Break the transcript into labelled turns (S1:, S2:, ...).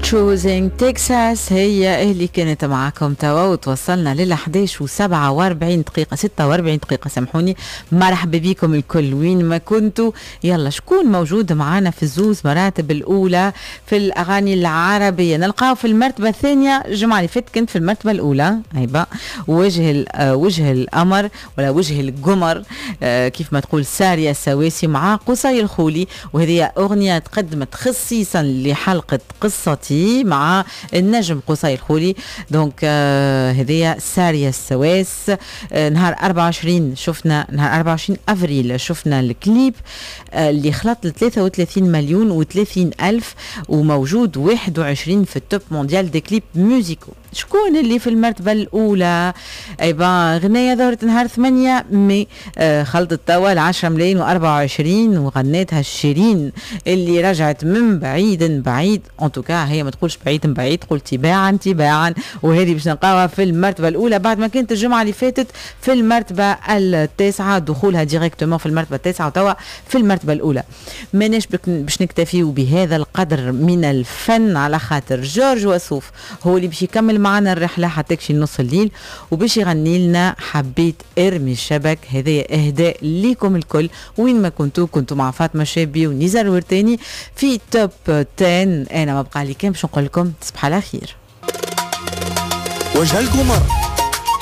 S1: Choosing Texas هي اللي كانت معكم توا، وتوصلنا لل 11 و47 دقيقة 46 دقيقة سامحوني. مرحبا بكم الكل وين ما كنتوا. يلا شكون موجود معنا في الزوز مراتب الأولى في الأغاني العربية؟ نلقاو في المرتبة الثانية الجمعة اللي فاتت كنت في المرتبة الأولى هيبة وجه القمر ولا وجه القمر كيف ما تقول سارية السواسي مع قصي الخولي، وهذه أغنية تقدمت خصيصا لحلقة قصتي مع النجم قصي الخولي. دونك هذه سارية السواس. نهار 24 شفنا، نهار 24 أفريل شفنا الكليب اللي خلط ل 33 مليون و30 ألف وموجود 21 في التوب مونديال دي كليب ميوزيكو. شكون اللي في المرتبة الأولى؟ أيضا غنية ظهرت نهار 8 مي خلطت توا 10 ملايين و24 وغنيتها شيرين اللي رجعت من بعيد انتوكا هي ما تقولش بعيد تقول تباعا، وهذه باش نلقاوها في المرتبة الأولى بعد ما كانت الجمعة اللي فاتت في المرتبة التاسعة، دخولها ديريكتومون في المرتبة التاسعة وتوا في المرتبة الأولى. ماناش باش نكتفيو بهذا القدر من الفن على خاطر جورج وسوف هو اللي باش يكمل معنا الرحلة حتى كشي نص الليل وباش يغني لنا حبيت ارمي الشبك. هذا اهداء ليكم الكل وين ما كنتوا مع فاطمة شابي ونزار ورتاني في توب 10. انا ما بقى لي كان باش نقول لكم تصبح على خير.
S2: وجه القمر